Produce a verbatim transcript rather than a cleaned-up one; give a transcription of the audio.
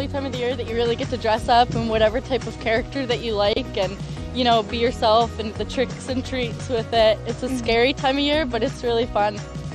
only time of the year that you really get to dress up in whatever type of character that you like and, you know, be yourself and the tricks and treats with it. It's a scary time of year, but it's really fun.